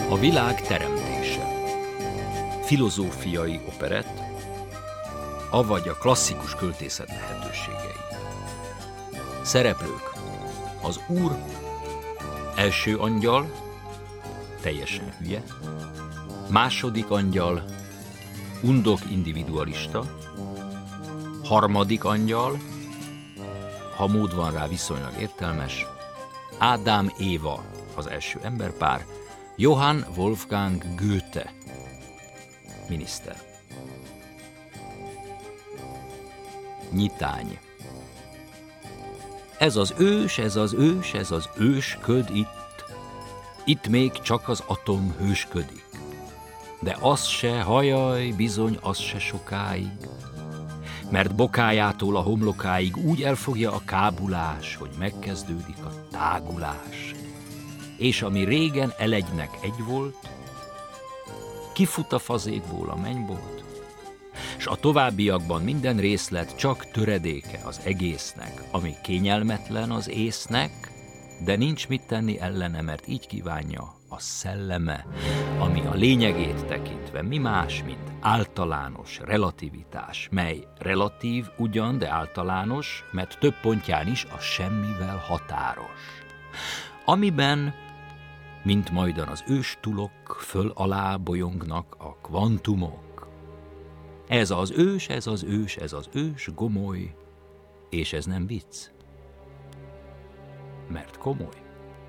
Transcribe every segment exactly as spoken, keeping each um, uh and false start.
A világ teremtése. Filozófiai operett, avagy a klasszikus költészet lehetőségei. Szereplők: az úr, első angyal, teljesen hülye, második angyal, undok individualista, harmadik angyal, ha mód van rá, viszonylag értelmes, Ádám Éva, az első emberpár, Johann Wolfgang Goethe, miniszter. Nyitány. Ez az ős, ez az ős, ez az ősköd itt. Itt még csak az atom hősködik. De az se, hajaj, bizony az se sokáig. Mert bokájától a homlokáig úgy elfogja a kábulás, hogy megkezdődik a tágulás. És ami régen elegynek egy volt, kifut a fazékból a mennybolt, s a továbbiakban minden részlet csak töredéke az egésznek, ami kényelmetlen az észnek, de nincs mit tenni ellene, mert így kívánja a szelleme, ami a lényegét tekintve mi más, mint általános relativitás, mely relatív ugyan, de általános, mert több pontján is a semmivel határos. Amiben, mint majdan az őstulok, föl alá bolyongnak a kvantumok. Ez az ős, ez az ős, ez az ős, gomoly, és ez nem vicc, mert komoly.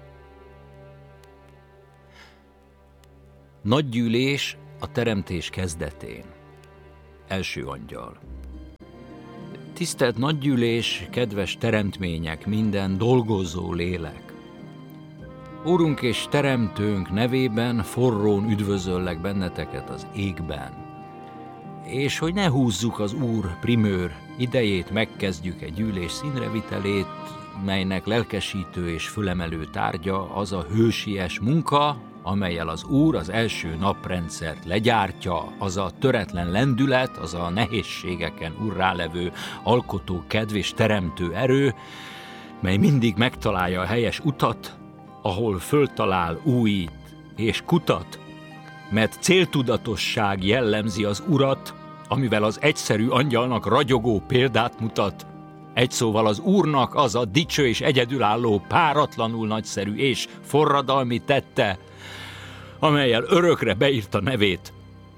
Nagygyűlés a teremtés kezdetén. Első angyal. Tisztelt nagygyűlés, kedves teremtmények, minden dolgozó lélek! Úrunk és teremtőnk nevében forrón üdvözöllek benneteket az égben. És hogy ne húzzuk az Úr primőr idejét, megkezdjük egy gyűlés színrevitelét, melynek lelkesítő és fölemelő tárgya az a hősies munka, amellyel az Úr az első naprendszert legyártja, az a töretlen lendület, az a nehézségeken urrálevő alkotó kedv és teremtő erő, mely mindig megtalálja a helyes utat, ahol föltalál, újít és kutat, mert céltudatosság jellemzi az Urat, amivel az egyszerű angyalnak ragyogó példát mutat. Egy szóval az Úrnak az a dicső és egyedülálló, páratlanul nagyszerű és forradalmi tette, amellyel örökre beírta nevét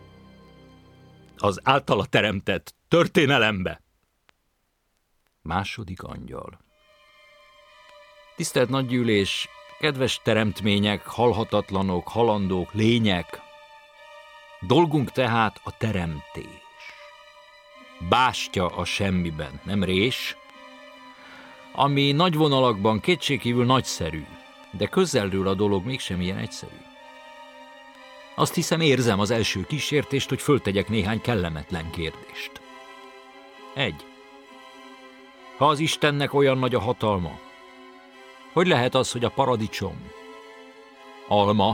az általa teremtett történelembe. Második angyal. Tisztelt nagygyűlés, kedves teremtmények, halhatatlanok, halandók, lények, dolgunk tehát a teremtés. Bástya a semmiben, nem rés, ami nagy vonalakban kétségkívül nagyszerű, de közelről a dolog mégsem ilyen egyszerű. Azt hiszem, érzem az első kísértést, hogy föltegyek néhány kellemetlen kérdést. Egy. Ha az Istennek olyan nagy a hatalma, hogy lehet az, hogy a paradicsom alma?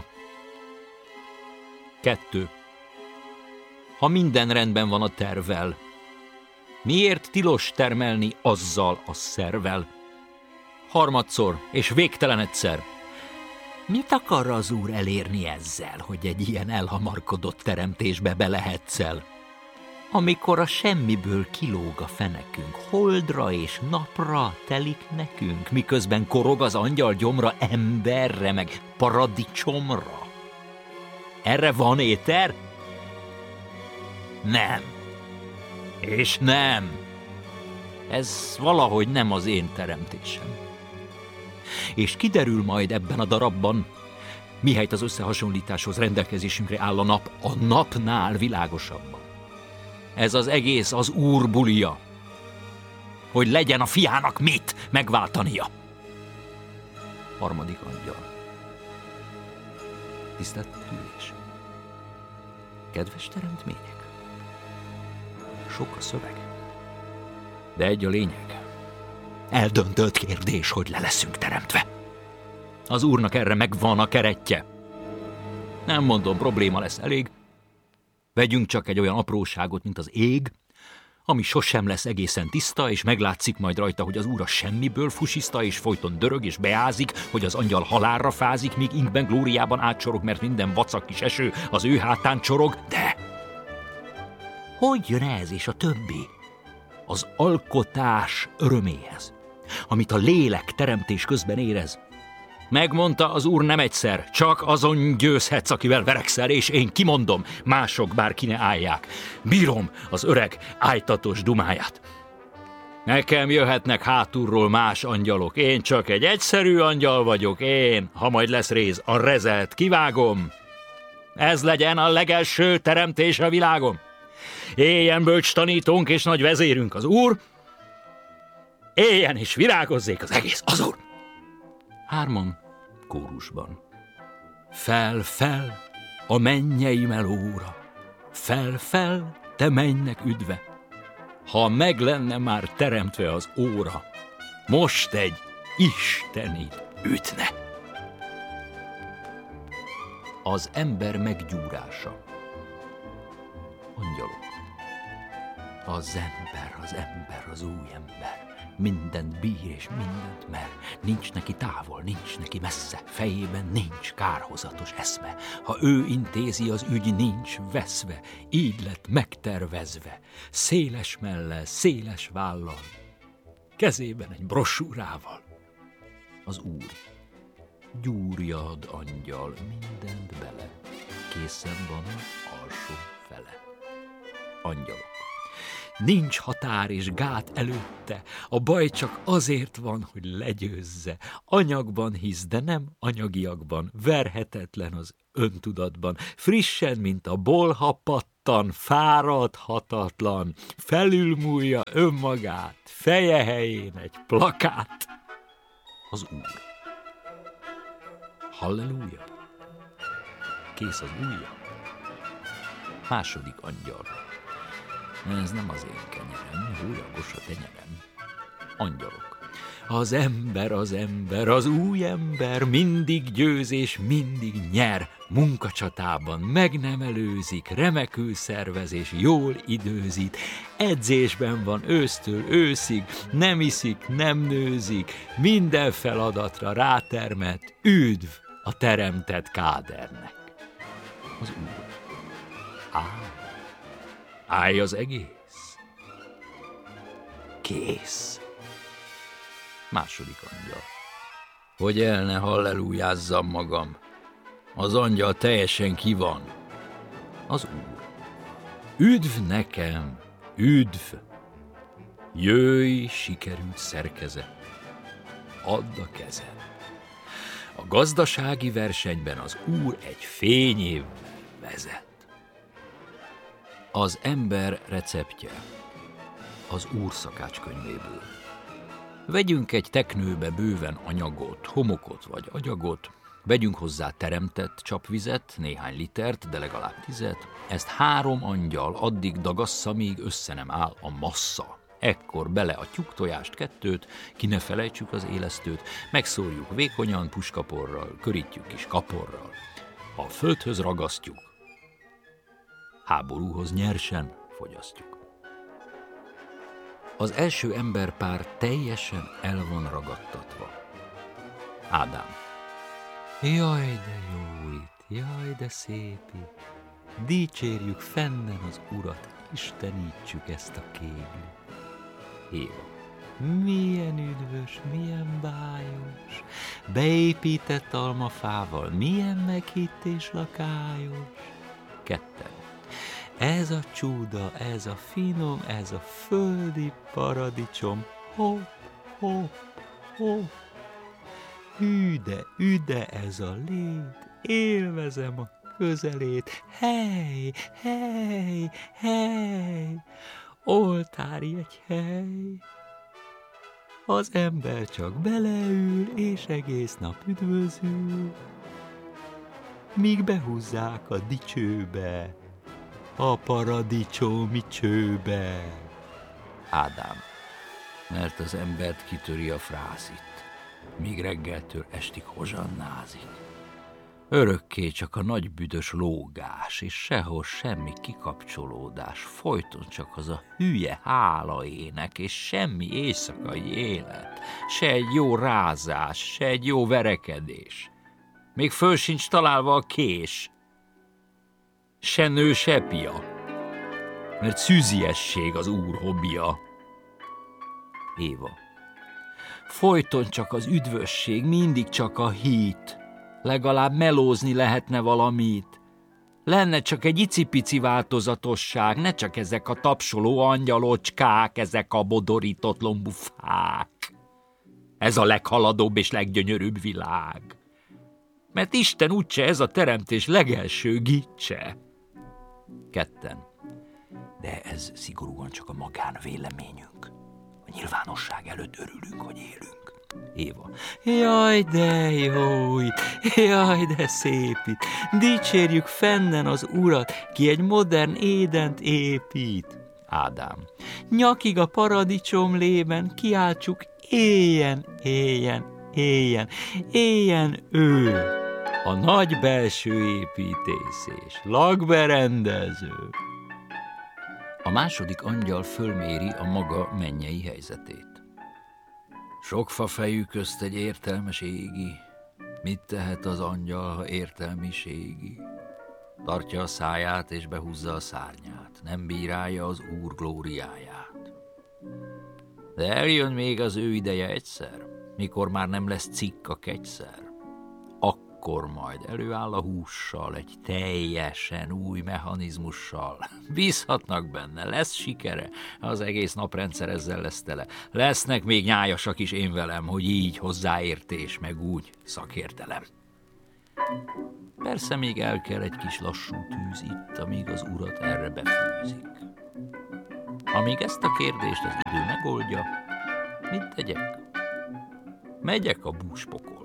Kettő. Ha minden rendben van a tervvel, miért tilos termelni azzal a szervvel? Harmadszor, és végtelen egyszer, mit akar az Úr elérni ezzel, hogy egy ilyen elhamarkodott teremtésbe belehetszel? Amikor a semmiből kilóg a fenekünk, holdra és napra telik nekünk, miközben korog az angyal gyomra emberre, meg paradicsomra. Erre van éter? Nem. És nem. Ez valahogy nem az én teremtésem. És kiderül majd ebben a darabban, mihelyt az összehasonlításhoz rendelkezésünkre áll a nap, a napnál világosabban. Ez az egész az Úr bulia, hogy legyen a fiának mit megváltania. Harmadik angyal. Tisztelt gyűlés, kedves teremtmények, sok a szöveg, de egy a lényeg. Eldöntött kérdés, hogy le leszünk teremtve. Az Úrnak erre megvan a keretje. Nem mondom, probléma lesz elég. Vegyünk csak egy olyan apróságot, mint az ég, ami sosem lesz egészen tiszta, és meglátszik majd rajta, hogy az úr a semmiből fusiszta, és folyton dörög és beázik, hogy az angyal halálra fázik, míg inkben glóriában átcsorog, mert minden vacak kis eső az ő hátán csorog. De hogy jön ez és a többi? Az alkotás öröméhez, amit a lélek teremtés közben érez. Megmondta az úr nem egyszer, csak azon győzhetsz, akivel verekszel, és én kimondom, mások bár ki ne állják. Bírom az öreg ájtatos dumáját. Nekem jöhetnek hátulról más angyalok, én csak egy egyszerű angyal vagyok, én, ha majd lesz réz, a rezet kivágom. Ez legyen a legelső teremtés a világon. Éljen bölcs tanítónk és nagy vezérünk az úr, éljen és virágozzék az egész az úr. Hárman kórusban. Fel, fel, a mennyei melóra, fel, fel, te mennynek üdve, ha meg lenne már teremtve az óra, most egy isteni ütne. Az ember meggyúrása. Angyalok. Az ember, az ember, az új ember, mindent bír és mindent mer, nincs neki távol, nincs neki messze, fejében nincs kárhozatos eszme. Ha ő intézi, az ügy nincs veszve, így lett megtervezve, széles mellel, széles vállal, kezében egy brosúrával. Az úr gyúrja ad angyal mindent bele, készen van alsó fele. Angyalok. Nincs határ és gát előtte, a baj csak azért van, hogy legyőzze. Anyagban hisz, de nem anyagiakban, verhetetlen az öntudatban, frissen, mint a bolha pattan, fáradhatatlan, felülmúlja önmagát, feje helyén egy plakát. Az úr. Halleluja! Kész az ujja. Második angyal. Ez nem az én kenyerem, húlyagos a tenyerem. Angyalok. Az ember, az ember, az új ember mindig győz és mindig nyer. Munkacsatában meg nem előzik, remekül szervez és jól időzít. Edzésben van ősztől őszig, nem iszik, nem nőzik, minden feladatra rátermett, üdv a teremtett kádernek. Az úr. Á. Állj az egész. Kész. Második angyal. Hogy el ne hallelújázzam magam. Az angyal teljesen ki van. Az úr. Üdv nekem, üdv. Jöjj, sikerült szerkezet. Add a kezed. A gazdasági versenyben az úr egy fényév vezet. Az ember receptje az úr szakácskönyvéből. Vegyünk egy teknőbe bőven anyagot, homokot vagy agyagot, vegyünk hozzá teremtett csapvizet, néhány litert, de legalább tizet, ezt három angyal addig dagassza, míg össze nem áll a massza. Ekkor bele a tyúktojást, kettőt, ki ne felejtsük az élesztőt, megszórjuk vékonyan puskaporral, körítjük kis kaporral. A földhöz ragasztjuk, háborúhoz nyersen fogyasztjuk. Az első emberpár teljesen el van ragadtatva. Ádám. Jaj, de jó itt, jaj, de szép itt. Dicsérjük fennen az Urat, istenítsük ezt a kéglit. Éva. Milyen üdvös, milyen bájos, beépített almafával, milyen meghitt és lakályos. Ketten. Ez a csúda, ez a finom, ez a földi paradicsom. Hopp, hopp, hopp. Üde, üde ez a lét, élvezem a közelét. Hely, hely, hely, oltári egy hely. Az ember csak beleül, és egész nap üdvözül, míg behúzzák a dicsőbe, a paradicsomi csőbe. Ádám, mert az embert kitöri a frázit, míg reggeltől estig hozsannázik. Örökké csak a nagy büdös lógás, és sehol semmi kikapcsolódás, folyton csak az a hülye hálaének, és semmi éjszakai élet, se egy jó rázás, se egy jó verekedés. Még föl sincs találva a kés, se nő, se pia, mert szűziesség az úr hobbija. Éva. Folyton csak az üdvösség, mindig csak a hit. Legalább melózni lehetne valamit. Lenne csak egy icipici változatosság, ne csak ezek a tapsoló angyalocskák, ezek a bodorított lombufák. Ez a leghaladóbb és leggyönyörűbb világ. Mert Isten úgyse ez a teremtés legelső gicse. Ketten. De ez szigorúan csak a magánvéleményünk. A nyilvánosság előtt örülünk, hogy élünk. Éva. Jaj, de jó itt, jaj, de szép itt. Dicsérjük fennen az Urat, ki egy modern Édent épít. Ádám. Nyakig a paradicsom lében kiáltsuk, éljen, éljen, éljen, éljen ő. A nagy belső építész és lakberendező. A második angyal fölméri a maga mennyei helyzetét. Sok fafejű közt egy értelmes égi, mit tehet az angyal, ha értelmiségi? Tartja a száját és behúzza a szárnyát, nem bírálja az Úr glóriáját. De eljön még az ő ideje egyszer, mikor már nem lesz cikk a kegyszer. Akkor majd előáll a hússal, egy teljesen új mechanizmussal. Bízhatnak benne, lesz sikere, az egész naprendszer ezzel lesz tele. Lesznek még nyájasak is én velem, hogy így hozzáértés, meg úgy szakértelem. Persze még el kell egy kis lassú tűz itt, amíg az Urat erre befűzik. Amíg ezt a kérdést az idő megoldja, mit tegyek? Megyek a búspokolba.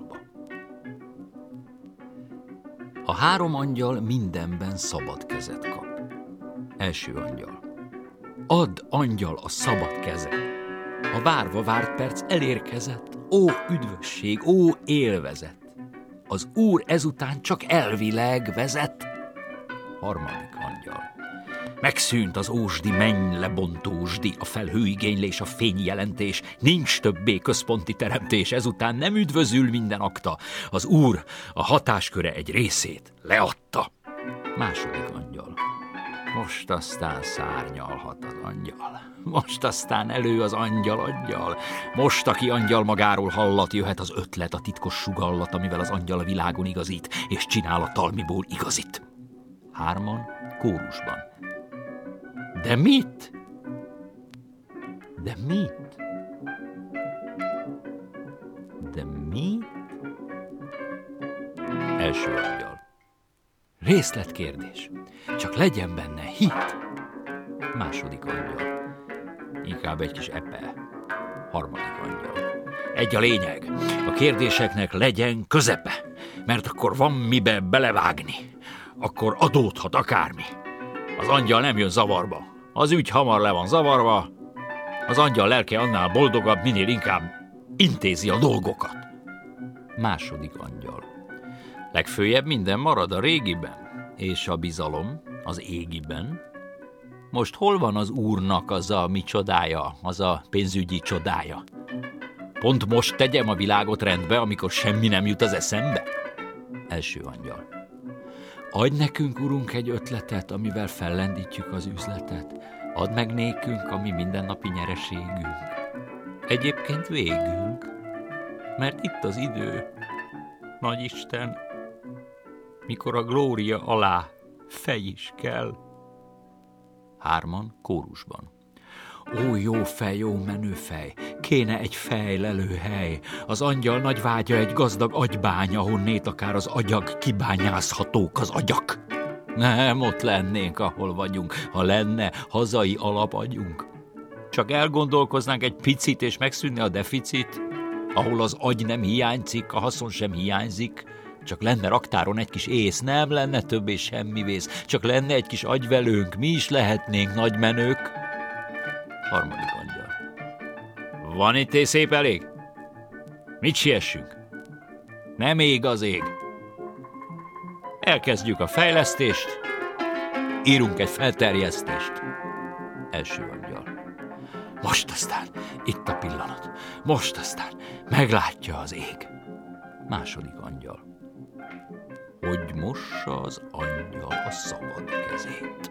A három angyal mindenben szabad kezet kap. Első angyal. Add, angyal, a szabad kezet. A várva várt perc elérkezett. Ó, üdvösség, ó, élvezet. Az Úr ezután csak elvileg vezet. Harmadik angyal. Megszűnt az ósdi menny lebontósdi, a felhőigénylés, a fényjelentés, nincs többé központi teremtés, ezután nem üdvözül minden akta. Az Úr a hatásköre egy részét leadta. Második angyal. Most aztán szárnyalhat az angyal. Most aztán elő az angyal angyal. Most, aki angyal magáról hallat, jöhet az ötlet, a titkos sugallat, amivel az angyal a világon igazít, és csinál a talmiból igazit. Hárman kórusban. De mit? De mit? De mit? Első angyal. Részletkérdés. Csak legyen benne hit. Második angyal. Inkább egy kis epe. Harmadik angyal. Egy a lényeg. A kérdéseknek legyen közepe. Mert akkor van mibe belevágni. Akkor adódhat akármi. Az angyal nem jön zavarba. Az ügy hamar le van zavarva. Az angyal lelke annál boldogabb, minél inkább intézi a dolgokat. Második angyal. Legfőjebb minden marad a régiben, és a bizalom az égiben. Most hol van az Úrnak az a mi csodája, az a pénzügyi csodája? Pont most tegyem a világot rendbe, amikor semmi nem jut az eszembe? Első angyal. Adj nekünk, Urunk, egy ötletet, amivel fellendítjük az üzletet. Add meg nékünk a mi mindennapi nyereségünk. Egyébként végünk, mert itt az idő, Nagyisten, mikor a glória alá fej is kell. Hárman kórusban. Ó, jó fej, jó menő fej, kéne egy fejlelő hely. Az angyal nagy vágya egy gazdag agybánya, honnét akár az agyak kibányázhatók az agyak. Nem ott lennénk, ahol vagyunk, ha lenne hazai alapagyunk. Csak elgondolkoznánk egy picit, és megszűnne a deficit, ahol az agy nem hiányzik, a haszon sem hiányzik, csak lenne raktáron egy kis ész, nem lenne többé semmi vész, csak lenne egy kis agyvelőnk, mi is lehetnénk nagy menők. Harmadik angyal. Van itt és szép elég? Mit siessünk? Nem ég az ég. elkezdjük a fejlesztést, írunk egy felterjesztést. Első angyal. Most aztán, itt a pillanat, most aztán meglátja az ég. Második angyal. Hogy mossa az angyal a szabad kezét.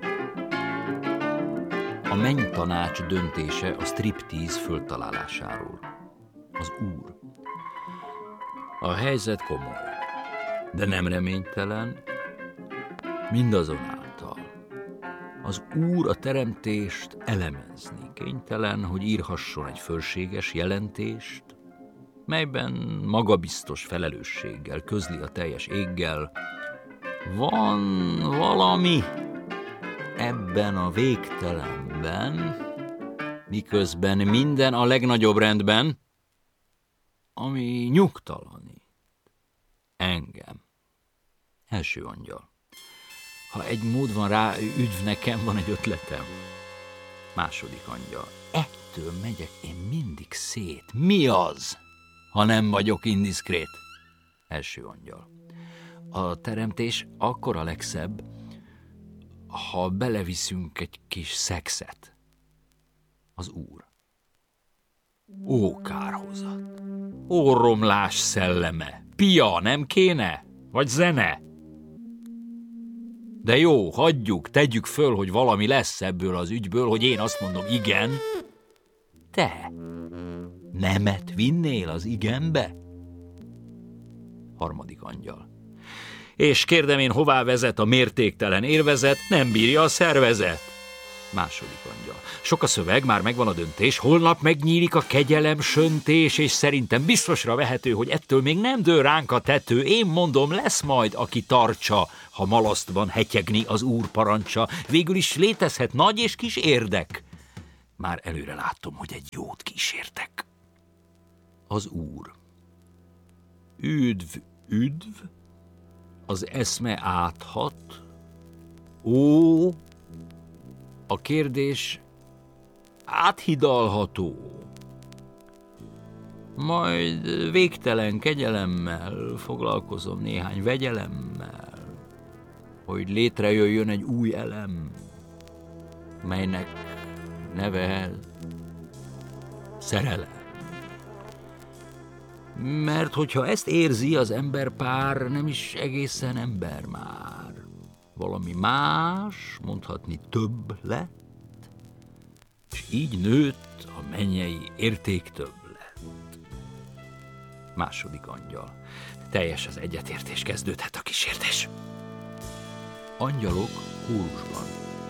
A mennytanács döntése a striptíz föltalálásáról. Az úr. A helyzet komoly, de nem reménytelen, mindazonáltal. Az úr a teremtést elemezni kénytelen, hogy írhasson egy fölséges jelentést, melyben magabiztos felelősséggel közli a teljes éggel: van valami ebben a végtelenben, miközben minden a legnagyobb rendben, ami nyugtalanít engem. Első angyal. Ha egy mód van rá, üdv, nekem van egy ötletem. Második angyal. Ettől megyek én mindig szét. Mi az, ha nem vagyok indiszkrét? Első angyal. A teremtés akkor a legszebb, ha beleviszünk egy kis szexet. Az úr. Ó, kárhozat! Ó, romlás szelleme! Pia, nem kéne? Vagy zene? De jó, hagyjuk, tegyük föl, hogy valami lesz ebből az ügyből, hogy én azt mondom, igen. Te nemet vinnél az igenbe? Harmadik angyal. És kérdem én, hová vezet a mértéktelen élvezet, nem bírja a szervezet. Második angyal. Sok a szöveg, már megvan a döntés, holnap megnyílik a kegyelem söntés, és szerintem biztosra vehető, hogy ettől még nem dől ránk a tető. Én mondom, lesz majd, aki tartsa, ha malasztban hetyegni az úr parancsa. Végül is létezhet nagy és kis érdek. Már előre látom, hogy egy jót kísértek. Az úr. Üdv, üdv, az eszme áthat. Ó, a kérdés áthidalható. Majd végtelen kegyelemmel foglalkozom néhány vegyelemmel, hogy létrejöjjön egy új elem, melynek neve szerelem. Mert hogyha ezt érzi az emberpár, nem is egészen ember már. Valami más, mondhatni több lett, és így nőtt a mennyei értéktöbblet. Második angyal. Teljes az egyetértés, kezdődhet a kísértés. Angyalok kórusban.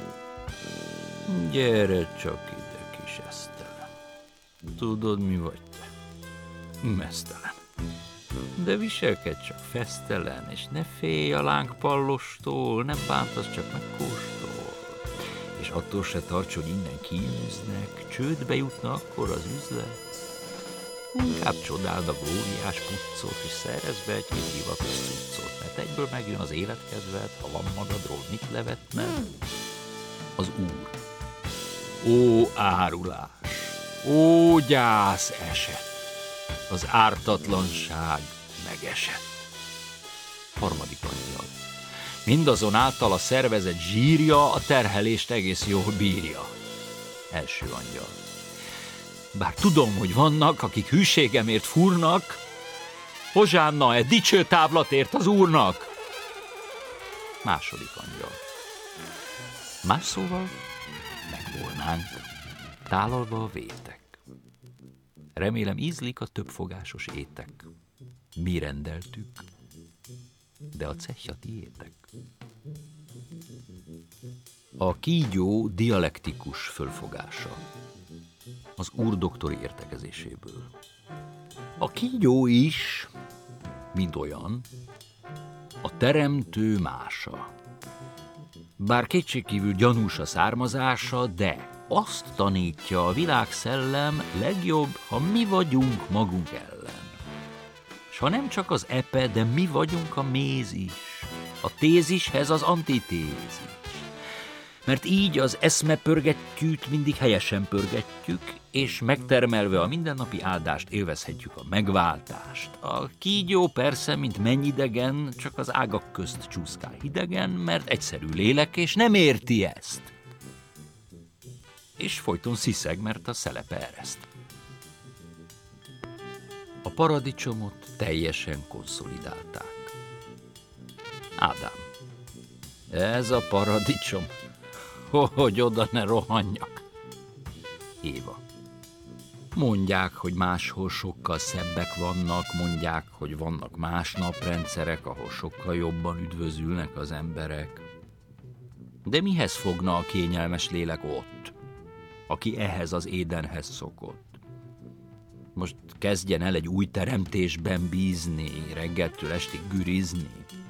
Gyere csak ide, kis esztelen. Tudod, mi vagy te? Meztelen. De viselkedj csak fesztelen, és ne félj a lángpallostól, nem bántasz, csak megkóstol. És attól se tarts, hogy innen kiűznek, csődbe jutna akkor az üzlet. Inkább csodáld a glóriás puccot, és szerezz be egy-két divatos cuccot, mert egyből megjön az életkedved, ha van magadról mit levetned. Az úr. Ó, árulás! Ó, gyász eset! Az ártatlanság megesett. Harmadik angyal. Mindazonáltal a szervezet zsírja a terhelést egész jól bírja. Első angyal. Bár tudom, hogy vannak, akik hűségemért fúrnak, hozsánna e dicső távlatért az úrnak. Második angyal. Más szóval megvolnánk, tálalva a vétek. Remélem ízlik a többfogásos étek. Mi rendeltük, de a cehja tiétek. A kígyó dialektikus fölfogása az úr doktori értekezéséből. A kígyó is, mint olyan, a teremtő mása. Bár kétségkívül gyanús a származása, de azt tanítja a világszellem legjobb, ha mi vagyunk magunk ellen. S ha nem csak az epe, de mi vagyunk a méz is. A tézishez az antitézis. mert így az eszmepörgettyűt mindig helyesen pörgetjük, és megtermelve a mindennapi áldást élvezhetjük a megváltást. A kígyó persze, mint mennyidegen, csak az ágak közt csúszkál hidegen, mert egyszerű lélek, és nem érti ezt. És folyton sziszeg, mert a szelepe ereszt. A paradicsomot teljesen konszolidálták. Ádám. Ez a paradicsom. Hogy oda ne rohanjak. Éva. Mondják, hogy máshol sokkal szebbek vannak, mondják, hogy vannak más naprendszerek, ahol sokkal jobban üdvözülnek az emberek. De mihez fogna a kényelmes lélek ott, aki ehhez az édenhez szokott? Most kezdjen el egy új teremtésben bízni, reggeltől estig gürizni.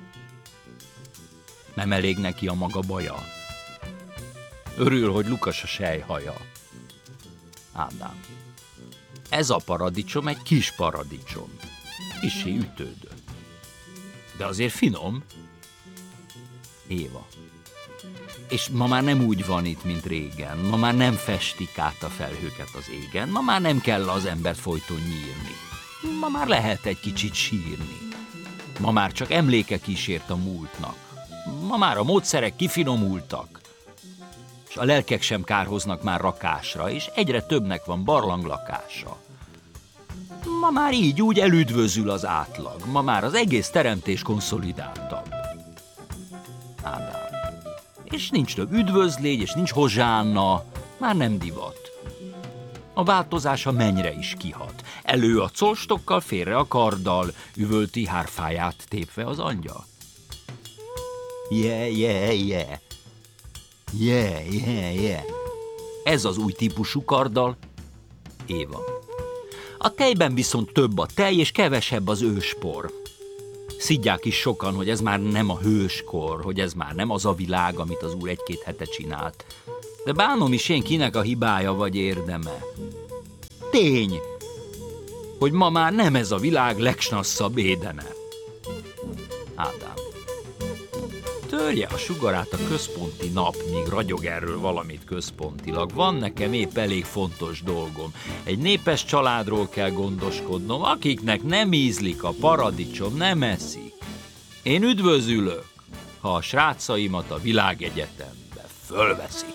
Nem elég neki a maga baja? Örül, hogy lukas a selyhaja. Ádám. Ez a paradicsom egy kis paradicsom. Kissé ütődött. De azért finom. Éva. És ma már nem úgy van itt, mint régen. Ma már nem festik át a felhőket az égen. Ma már nem kell az embert folyton nyírni. Ma már lehet egy kicsit sírni. Ma már csak emléke kísért a múltnak. Ma már a módszerek kifinomultak, és a lelkek sem kárhoznak már rakásra, és egyre többnek van barlanglakása. Ma már így úgy elüdvözül az átlag, ma már az egész teremtés konszolidáltabb. Ádám. És nincs több üdvözlégy, és nincs hozsánna, már nem divat. A változás a mennyre is kihat. Elő a colstokkal, félre a karddal, üvölti hárfáját tépve az angyal. Yeah, yeah, yeah. Yeah, yeah, yeah. Ez az új típusú karddal. Éva. A tejben viszont több a tej, és kevesebb az őspor. Szidják is sokan, hogy ez már nem a hőskor, hogy ez már nem az a világ, amit az úr egy-két hete csinált. De bánom is én, kinek a hibája vagy érdeme. Tény, hogy ma már nem ez a világ legsnasszabb édene. Ádám. Törje a sugarát a központi nap, míg ragyog erről valamit központilag. Van nekem épp elég fontos dolgom. Egy népes családról kell gondoskodnom, akiknek nem ízlik a paradicsom, nem eszik. Én üdvözülök, ha a srácaimat a világegyetembe fölveszik.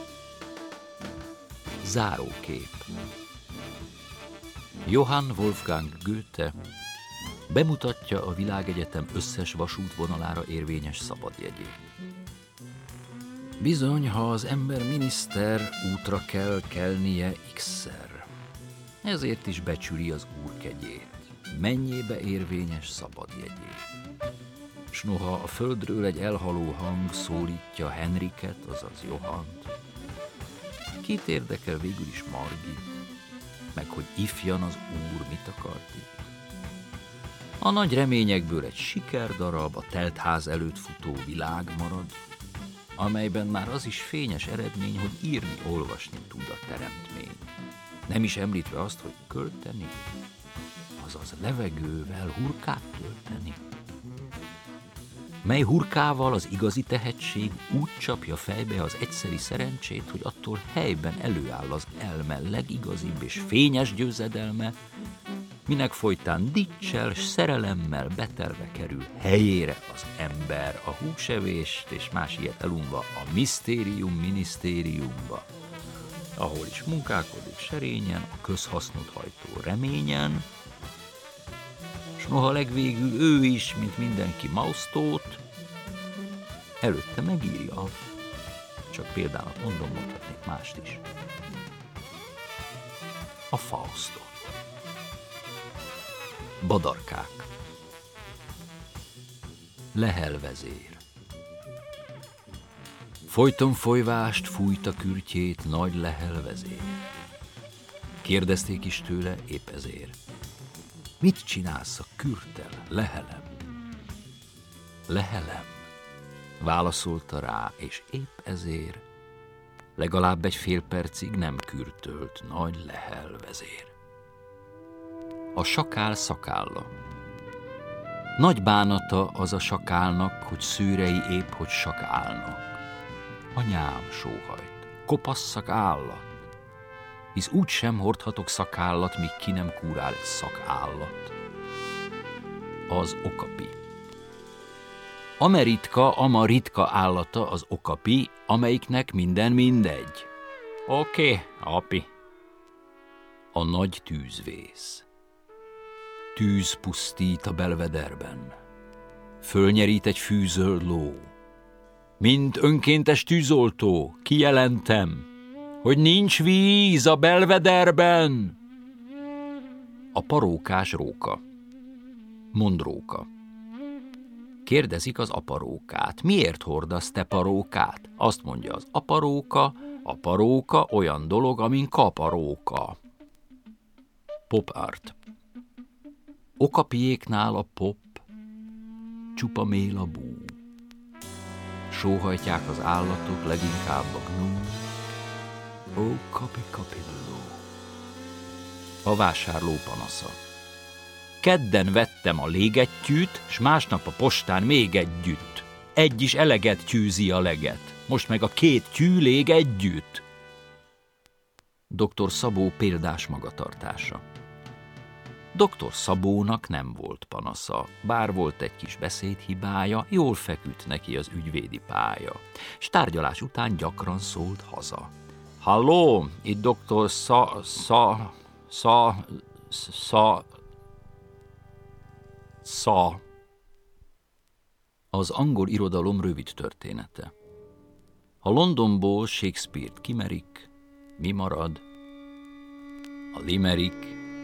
Zárókép. Johann Wolfgang Goethe bemutatja a világegyetem összes vasútvonalára érvényes szabadjegyét. Bizony, ha az ember miniszter, útra kell kelnie x-szer. Ezért is becsüli az úr kegyét, mennyibe érvényes szabadjegyét. S noha a földről egy elhaló hang szólítja Henriket, azaz Johannt, kit érdekel végül is Margit, meg hogy ifjan az úr mit akart itt? A nagy reményekből egy sikerdarab, a telt ház előtt futó világ marad, amelyben már az is fényes eredmény, hogy írni, olvasni tud a teremtmény. Nem is említve azt, hogy költeni, azaz levegővel hurkát tölteni. Mely hurkával az igazi tehetség úgy csapja fejbe az egyszeri szerencsét, hogy attól helyben előáll az elme legigazibb és fényes győzedelme, minek folytán diccsel s szerelemmel betelve kerül helyére az ember a húsevést és más ilyet elunva a misztérium minisztériumba, ahol is munkálkodik serényen, a közhasznot hajtó reményen, s noha legvégül ő is, mint mindenki Maustót, előtte megírja, csak például mondom, mondhatnék mást is, a Faustot. Badarkák. Lehel vezér. Folyton folyvást fújta kürtjét nagy Lehel vezér. Kérdezték is tőle épp ezért. Mit csinálsz a kürttel, Lehelem? Lehelem, válaszolta rá, és épp ezért legalább egy fél percig nem kürtölt nagy Lehel vezér. A sakál szakálla. Nagy bánata az a sakálnak, hogy szőrei épp hogy sakálnak. anyám, sóhajt, kopasszak állat, hisz úgy sem hordhatok szakállat, míg ki nem kúrál egy szakállat. Az okapi. Ameritka, ama ritka állata az okapi, amelyiknek minden mindegy. Oké, okay, api. A nagy tűzvész. Tűz pusztít a belvederben. Fölnyerít egy fűzöld ló. Mint önkéntes tűzoltó, kijelentem, hogy nincs víz a belvederben. A parókás róka. Mond róka. Kérdezik az aparókát, miért hordasz te parókát? Azt mondja az aparóka, a paróka olyan dolog, amin kaparóka. Pop art. Okapiéknál a pop, csupa mél a bú. Sóhajtják az állatok, leginkább a gnú. Ó, kapi, kapi, ló. A vásárló panasza. Kedden vettem a légettyűt, s másnap a postán még együtt. Egy is eleget tyűzi a leget, most meg a két tyű lég együtt. doktor Szabó példás magatartása. doktor Szabónak nem volt panasza, bár volt egy kis beszédhibája, jól feküdt neki az ügyvédi pálya, s tárgyalás után gyakran szólt haza. Halló, itt doktor Sza... Sza... Sza... Sza... Sza. Az angol irodalom rövid története. Ha Londonból Shakespeare-t kimerik, mi marad? A limerick.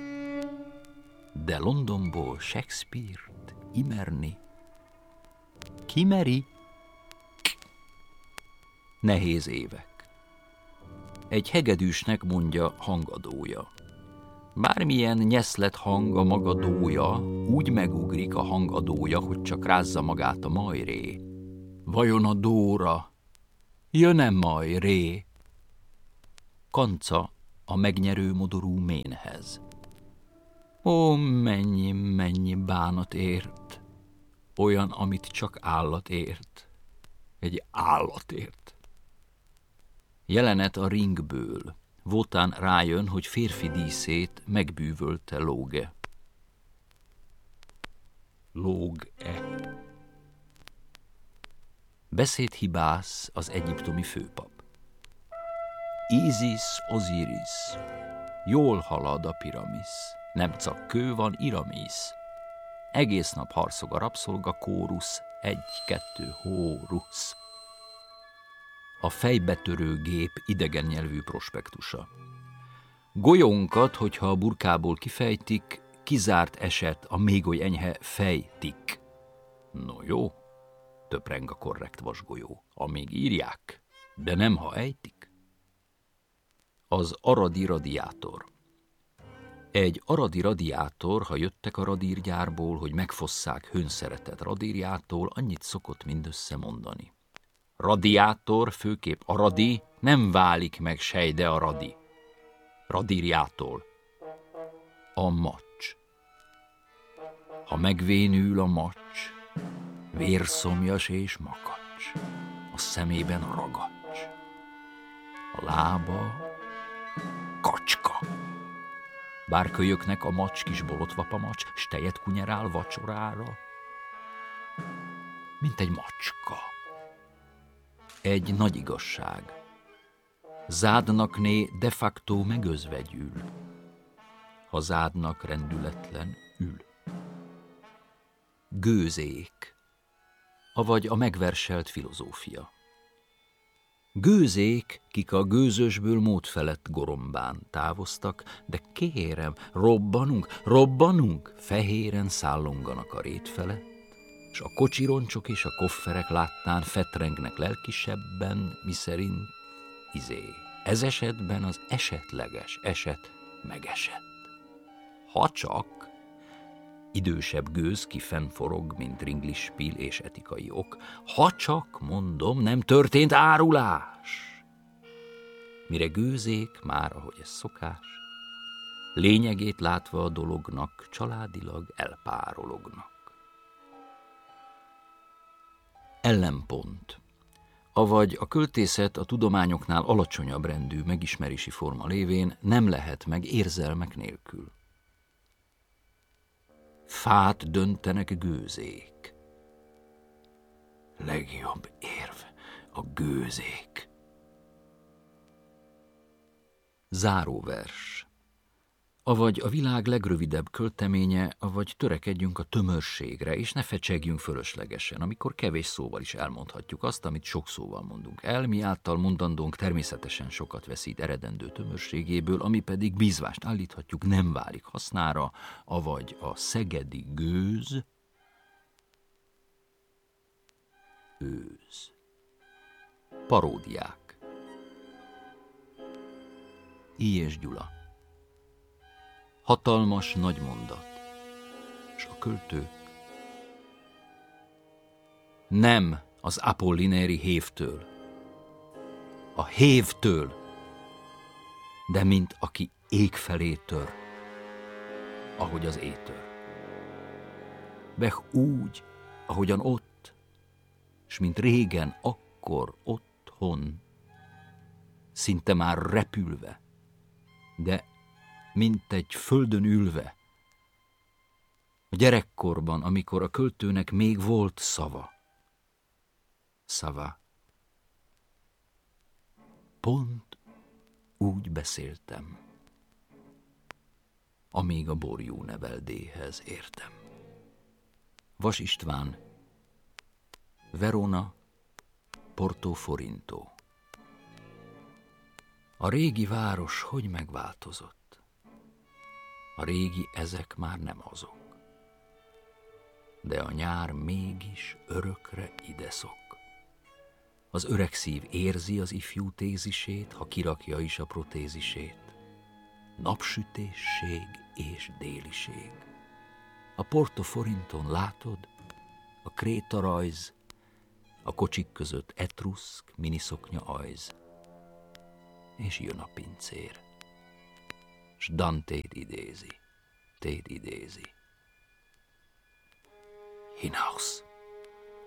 De Londonból Shakespeare-t imerni? Kimeri? Nehéz évek. Egy hegedűsnek mondja hangadója. Bármilyen nyeszlet hang a magadója, úgy megugrik a hangadója, hogy csak rázza magát a majré. Vajon a dóra jön-e majré? Kanca a megnyerő modorú ménhez. Ó, mennyi, mennyi bánat ért, olyan, amit csak állat ért, egy állat ért. Jelenet a Ringből. Vótán rájön, hogy férfi díszét megbűvölte lóge. Lóg-e. Beszédhibász az egyiptomi főpap. Isis, Osiris, jól halad a piramisz, nem csak kő van Iramisz. Egész nap harcog a rabszolga kórusz, egy-kettő hórusz. A fejbetörő gép idegen nyelvű prospektusa. Golyónkat, hogyha a burkából kifejtik, kizárt eset a még oly enyhe fejtik. No jó, töpreng a korrekt vasgolyó, amíg írják, de nem ha ejtik. Az aradi radiátor. Egy aradi radiátor, ha jöttek a radírgyárból, hogy megfosszák hőnszeretet radírjától, annyit szokott mindössze mondani. Radiátor, főképp aradi, nem válik meg sejde a radi. Radírjától. A macs. Ha megvénül a macs, vérszomjas és makacs, a szemében ragacs, a lába kacska. Bár kölyöknek a macs kis bolotvapamacs, s tejet kunyerál vacsorára, mint egy macska. Egy nagy igazság. Zádnak né de facto megözvegyül, ha zádnak rendületlen ül. Gőzék, avagy a megverselt filozófia. Gőzék, kik a gőzösből mód felett gorombán távoztak, de kérem, robbanunk, robbanunk, fehéren szállonganak a rét felett, s a kocsironcsok és a kofferek láttán fetrengnek lelkisebben, miszerint izé. Ez esetben az esetleges eset megesett. Ha csak idősebb gőz ki fennforog, mint ringlispil és etikai ok, ha csak, mondom, nem történt árulás. Mire gőzék, már ahogy ez szokás, lényegét látva a dolognak, családilag elpárolognak. Ellenpont. avagy a költészet a tudományoknál alacsonyabb rendű megismerési forma lévén nem lehet meg érzelmek nélkül. Fát döntenek gőzék. Legjobb érv a gőzék. Záróvers. Avagy a világ legrövidebb költeménye, avagy törekedjünk a tömörségre, és ne fecsegjünk fölöslegesen, amikor kevés szóval is elmondhatjuk azt, amit sok szóval mondunk el, mi által mondandónk természetesen sokat veszít eredendő tömörségéből, ami pedig bízvást állíthatjuk nem válik hasznára, avagy a szegedi gőz, őz. Paródiák. Ilyes Gyula. Hatalmas nagy mondat, és a költők nem az apollinéri hévtől, a hévtől, de mint aki ég felé tör, ahogy az étör. Bech úgy, ahogyan ott, s mint régen, akkor otthon, szinte már repülve, de mint egy földön ülve. A gyerekkorban, amikor a költőnek még volt szava. Szava. Pont úgy beszéltem, amíg a borjú neveldéhez értem. Vas István, Verona, Portoforintó. A régi város hogy megváltozott? A régi ezek már nem azok. De a nyár mégis örökre ide szok. Az öreg szív érzi az ifjú tézisét, ha kirakja is a protézisét. Napsütésség és déliség. A Portoforinton látod, a kréta rajz, a kocsik között etruszk, miniszoknya ajz. És jön a pincér. S Dantét idézi, tét idézi. Hinaus!